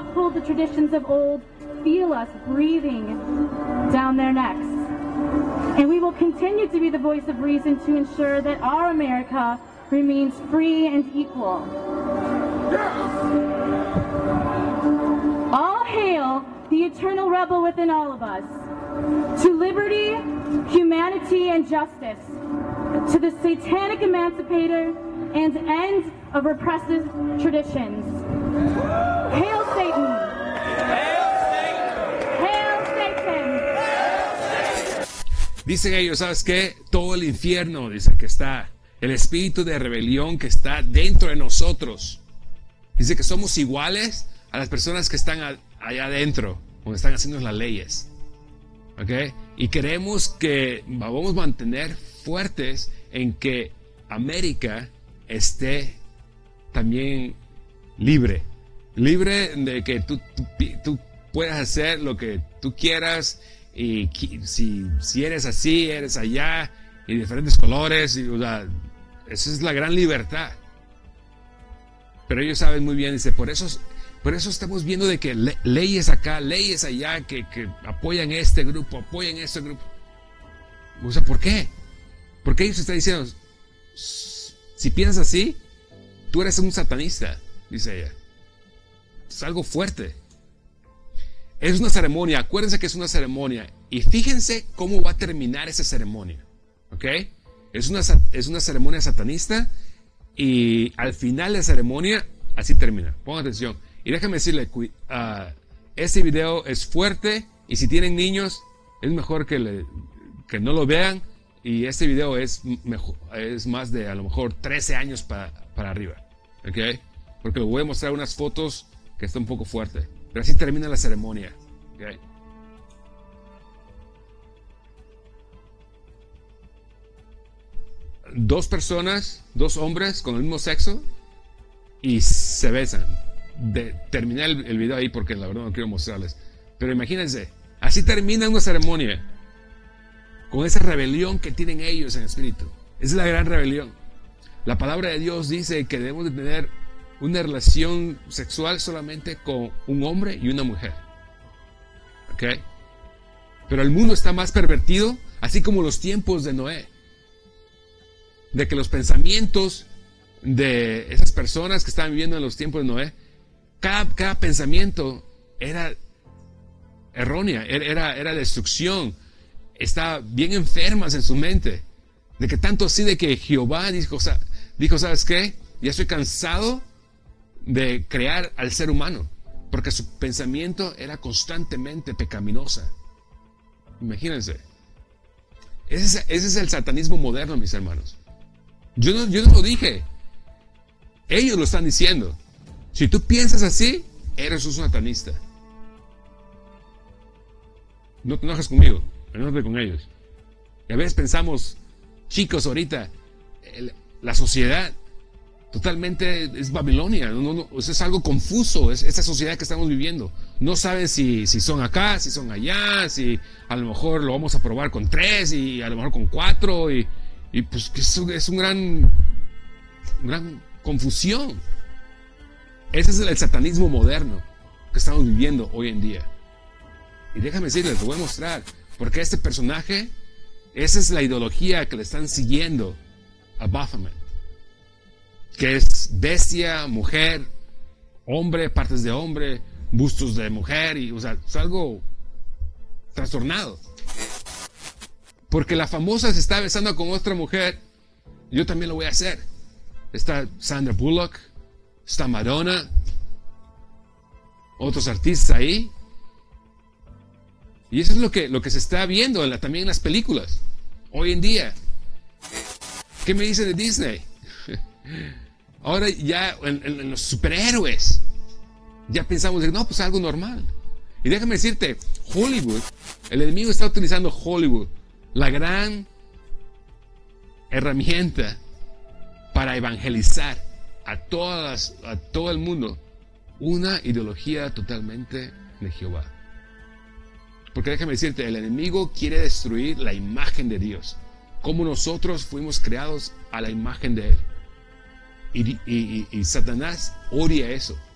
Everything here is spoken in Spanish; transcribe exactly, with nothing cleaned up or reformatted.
uphold the traditions of old feel us breathing down their necks. And we will continue to be the voice of reason to ensure that our America remains free and equal. All hail the eternal rebel within all of us. To liberty, humanity, and justice. To the satanic emancipator and end of repressive traditions. Hail Satan! Hail Satan! Hail Satan! Dicen ellos, ¿sabes qué? Todo el infierno, dice que está, el espíritu de rebelión que está dentro de nosotros. Dice que somos iguales a las personas que están a, allá adentro, donde están haciendo las leyes. ¿Ok? Y queremos que vamos a mantener fuertes en que América esté también libre. Libre de que tú, tú, tú puedas hacer lo que tú quieras. Y si, si eres así, eres allá, y diferentes colores. Y, o sea, esa es la gran libertad. Pero ellos saben muy bien, dice, por eso, por eso estamos viendo de que le, leyes acá, leyes allá, que, que apoyan este grupo, apoyan este grupo. O sea, ¿por qué? Porque ellos están diciendo, si piensas así, tú eres un satanista, dice ella. Es algo fuerte. Es una ceremonia, acuérdense que es una ceremonia. Y fíjense cómo va a terminar esa ceremonia. ¿Ok? Es una, es una ceremonia satanista. Y al final de la ceremonia, así termina. Pongan atención. Y déjame decirle, uh, este video es fuerte. Y si tienen niños, es mejor que, le, que no lo vean. Y este video es, mejor, es más de a lo mejor trece años para, para arriba. ¿Ok? Porque les voy a mostrar unas fotos que están un poco fuertes. Pero así termina la ceremonia. ¿Ok? Dos personas, dos hombres con el mismo sexo y se besan. De, terminé el, el video ahí porque la verdad no quiero mostrarles. Pero imagínense, así termina una ceremonia. Con esa rebelión que tienen ellos en espíritu. Esa es la gran rebelión. La palabra de Dios dice que debemos de tener una relación sexual solamente con un hombre y una mujer. ¿Ok? Pero el mundo está más pervertido, así como los tiempos de Noé. De que los pensamientos de esas personas que estaban viviendo en los tiempos de Noé, cada, cada pensamiento era errónea, era, era destrucción. Estaban bien enfermas en su mente. De que tanto así de que Jehová dijo, dijo, ¿sabes qué? Ya estoy cansado de crear al ser humano. Porque su pensamiento era constantemente pecaminosa. Imagínense. Ese es, ese es el satanismo moderno, mis hermanos. Yo no, yo no lo dije. Ellos lo están diciendo. Si tú piensas así, eres un satanista. No te enojes conmigo, enójate con ellos. Y a veces pensamos, chicos, ahorita, el, la sociedad totalmente es Babilonia. No, no, es algo confuso, es esa sociedad que estamos viviendo. No sabes si, si son acá, si son allá, si a lo mejor lo vamos a probar con tres y a lo mejor con cuatro. Y, y pues es, es un gran, gran confusión. Ese es el satanismo moderno que estamos viviendo hoy en día. Y déjame decirles, te voy a mostrar. Porque este personaje, esa es la ideología que le están siguiendo a Baphomet. Que es bestia, mujer, hombre, partes de hombre, bustos de mujer. Y, o sea, es algo trastornado. Porque la famosa se está besando con otra mujer. Yo también lo voy a hacer. Está Sandra Bullock. Está Madonna. Otros artistas ahí. Y eso es lo que, lo que se está viendo en la, también en las películas. Hoy en día. ¿Qué me dice de Disney? Ahora ya en, en, en los superhéroes. Ya pensamos de no, pues algo normal. Y déjame decirte, Hollywood, el enemigo está utilizando Hollywood, la gran herramienta para evangelizar a todas, a todo el mundo una ideología totalmente de Jehová. Porque déjame decirte, el enemigo quiere destruir la imagen de Dios, como nosotros fuimos creados a la imagen de Él. Y, y, y, y Satanás odia eso.